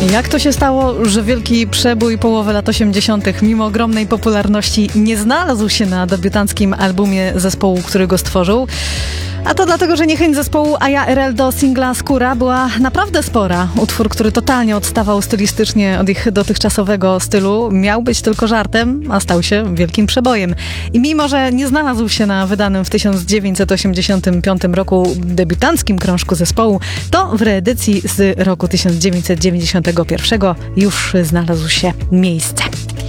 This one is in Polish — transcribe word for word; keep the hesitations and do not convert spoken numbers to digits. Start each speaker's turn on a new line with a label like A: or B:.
A: Jak to się stało, że wielki przebój połowy lat osiemdziesiątych mimo ogromnej popularności nie znalazł się na debiutanckim albumie zespołu, który go stworzył? A to dlatego, że niechęć zespołu A Ja R L do singla Skóra była naprawdę spora. Utwór, który totalnie odstawał stylistycznie od ich dotychczasowego stylu, miał być tylko żartem, a stał się wielkim przebojem. I mimo, że nie znalazł się na wydanym w tysiąc dziewięćset osiemdziesiątym piątym roku debiutanckim krążku zespołu, to w reedycji z roku tysiąc dziewięćset dziewięćdziesiątego pierwszego już znalazł się miejsce.